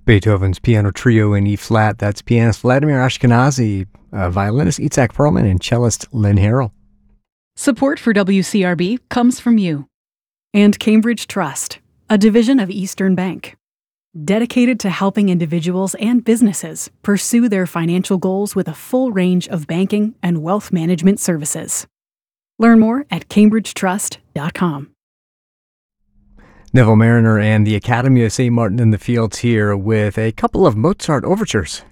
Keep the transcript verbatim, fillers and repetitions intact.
Beethoven's Piano Trio in E-flat. That's pianist Vladimir Ashkenazy, uh, violinist Itzhak Perlman, and cellist Lynn Harrell. Support for W C R B comes from you. And Cambridge Trust, a division of Eastern Bank, dedicated to helping individuals and businesses pursue their financial goals with a full range of banking and wealth management services. Learn more at cambridge trust dot com. Neville Mariner and the Academy of Saint Martin in the Fields here with a couple of Mozart overtures.